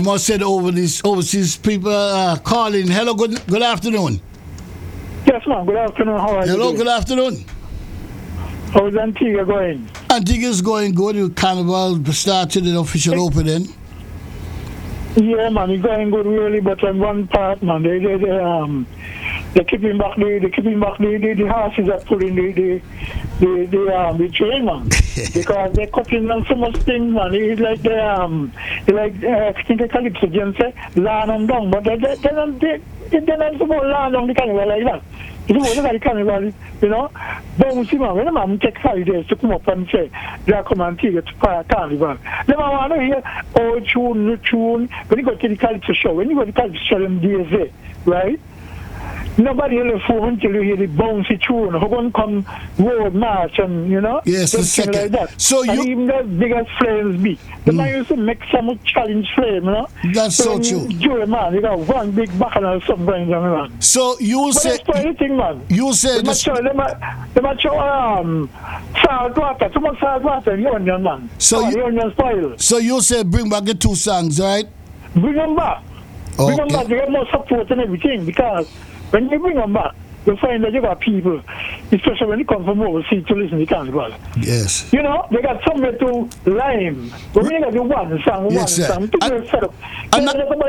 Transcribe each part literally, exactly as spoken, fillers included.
must say over these overseas people uh, calling. Hello, good good afternoon. Yes, ma'am. Good afternoon. How are Hello, you? good afternoon. How's Antigua going? Antigua is going good. The carnival started the official opening. Yeah, man, it's going good really, but on one part, man, they they, they um they keeping back the they keeping back the the, the horses that pulling the the the, the um the train, man, because they're cutting down so much things, man. It's like they um it's like uh, I think they call it again, say land and down, but they they they don't they they don't suppose land on the carnival like that. It's supposed to be the carnival, you know. Don't see, man, when a man take five days to come up and say they are coming to get to carnival. They want to hear old tune, new tune. When you go to the culture show, when you go to the culture show, them days there, right? Nobody will phone until you hear the bouncy tune. Who going to come road march and, you know? Yes, the second. Like that. So and you... even the biggest flames be. The mm. man used to make some challenge flame, you know? That's so, so true. Jury, man, you got one big bacchanal or something going on, man. So you but say... But anything, man. You say... They might show, they might, they might show um, salt water, too much salt water, the onion, man. So oh, you, the onion spoil. So you say bring back the two songs, right? Bring them back. Okay. Bring them back, they get more support and everything, because when you bring them back, you find that you got people, especially when you come from overseas to listen to carnival. Yes. You know, they got somewhere to lime. When you got the one song, one yes, song, people are fed up. And not, and,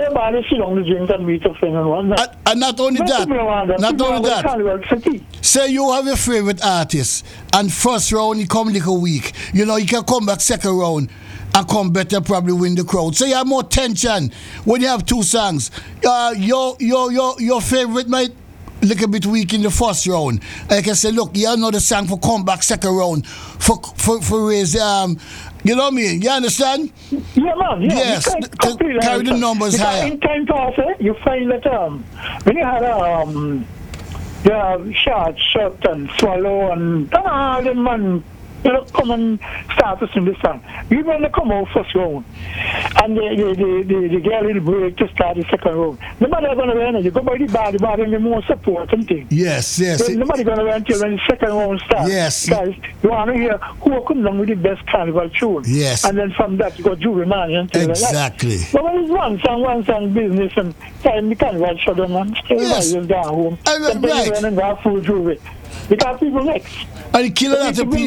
and not only that, not only that, say you have your favorite artist, and first round you come like a week. You know, you can come back second round and come better, probably win the crowd. So you have more tension when you have two songs. Uh, your your your your favorite might look a bit weak in the first round. I can say, look, you have another song for come back second round for for for raise um. You know what I mean? You understand? Yeah, man. Yeah. Yes. To carry the numbers because higher. In time pass, eh, you find that um when you had um the shot, shot and swallow and all them man. You know, come and start to sing the song. Even when they come out first round, and they, they, they, they, they get a little break to start the second round. Nobody going to run. You go by the bar, the bar, and the more support and things. Yes, yes. So nobody going to run until when the second round starts. Yes. Guys, you want to hear who come down with the best carnival tune. Yes. And then from that, you go Jury Man and things exactly. like that. But when it's one song, one song business, and time the carnival shut down, man, everybody is down home. And right. And go full Jury. Because people next. And he kill a lot of people.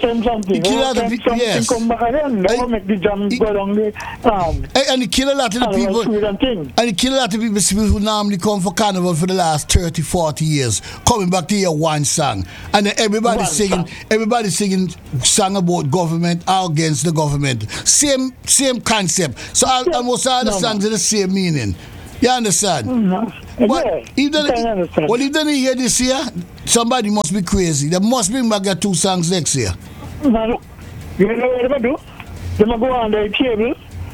He kill a lot of people. Yes. Come back again. They make the jam go along the um. And he kill a lot of the people. And he kill a lot of people who normally come for carnival for the last thirty, forty years, coming back to hear one song, and then everybody one singing, song. everybody singing song about government or against the government. Same, same concept. So yeah. almost all the no, songs no. are the same meaning. You understand? Mm-hmm. But yeah, if they, well, if they didn't hear this year, somebody must be crazy. They must bring back their two songs next year. No, you know what they do? They must go on the table,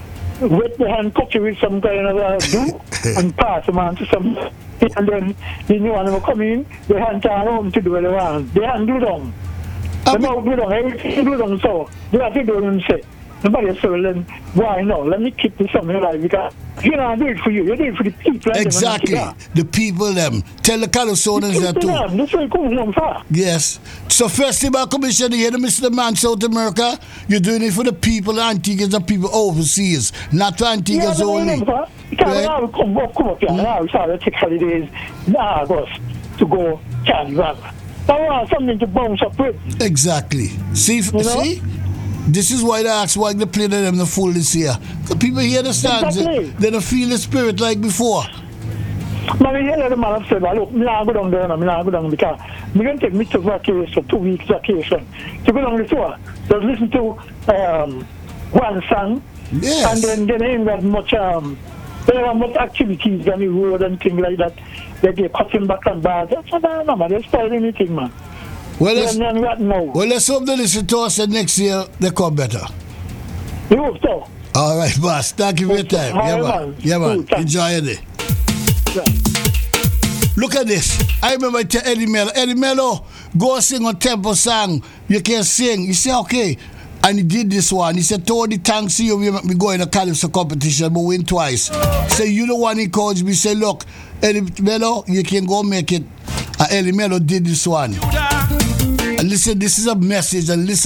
wet the hand, cut you with some kind of uh, do, and pass them on to some. And then the new one will come in, they hand turn home to do what they want. They hand do them. They don't do them, everything do them so. They have to do them say. Nobody said, well, then, why no? Let me keep this something alive because you know I do it for you. You do it for the people. Exactly, the people them. Tell the Californians that too. That's why you come home far. Yes. So Festival Commission here, Mister Man, South America. You're doing it for the people, Antiguans and people overseas, not for Antiguans yeah, only. You can't right? come up, come up here. Mm-hmm. Now we start to take holidays in August to go carnival. I want something to bounce up with. Exactly. See, you know? see. This is why they ask why they play them the full this year. Because people hear the songs, exactly. they, they don't feel the spirit like before. Now, we hear the man have said, look, I'm not going down there, I'm not going down because I'm going to take me to vacation, two weeks vacation, to go down the tour. Just listen to um, one song, yes. and then, then they ain't got much, um, they don't have much activities on the road and things like that. They get cutting back and bad. That's not no, man. They spoil anything, man. Well, let's, well, let's hope they listen to us and next year they come better. You hope so. All right, boss. Thank you for your time. Yeah, man. Yeah, man. Enjoy your day. Yeah. Look at this. I remember tell Eddie Mello. Eddie Mello, go sing a temple song. You can sing. He said, okay. And he did this one. He said, Tony, thanks to you, we make me go in a Calypso competition, but win twice. So you the one encouraged me. Say, look, Eddie Mello, you can go make it. And Eddie Mello did this one. And listen, this is a message. And listen.